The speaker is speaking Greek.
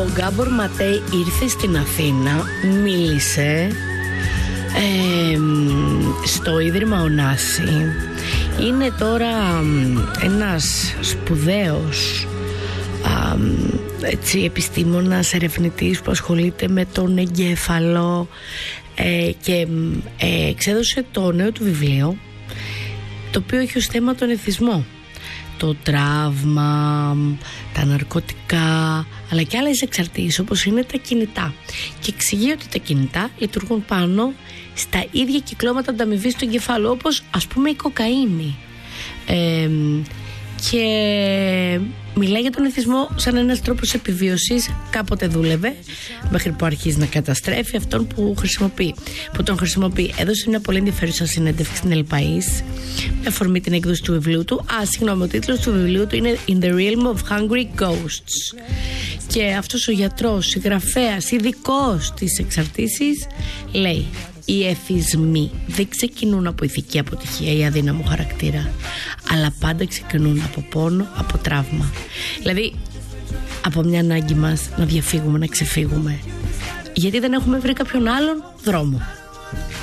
Ο Γκάμπορ Ματέι ήρθε στην Αθήνα, μίλησε στο Ίδρυμα Ωνάση. Είναι τώρα ένας σπουδαίος επιστήμονας, ερευνητής που ασχολείται με τον εγκέφαλο και εξέδωσε το νέο του βιβλίο, το οποίο έχει ως θέμα τον εθισμό, το τραύμα, τα ναρκωτικά, αλλά και άλλες εξαρτήσεις όπως είναι τα κινητά, και εξηγεί ότι τα κινητά λειτουργούν πάνω στα ίδια κυκλώματα ανταμοιβής του εγκεφάλου, όπως ας πούμε η κοκαίνη, και μιλάει για τον εθισμό σαν ένας τρόπος επιβίωσης. Κάποτε δούλευε μέχρι που αρχίζει να καταστρέφει αυτόν που τον χρησιμοποιεί. Έδωσε μια πολύ ενδιαφέρουσα συνέντευξη στην El País με αφορμή την έκδοση του βιβλίου του. Ο τίτλος του βιβλίου του είναι In the Realm of Hungry Ghosts. Και αυτός ο γιατρός, συγγραφέας, ειδικός της εξαρτήσεις, λέει: οι εθισμοί δεν ξεκινούν από ηθική αποτυχία ή αδύναμο χαρακτήρα, αλλά πάντα ξεκινούν από πόνο, από τραύμα. Δηλαδή από μια ανάγκη μας να διαφύγουμε, να ξεφύγουμε, γιατί δεν έχουμε βρει κάποιον άλλον δρόμο.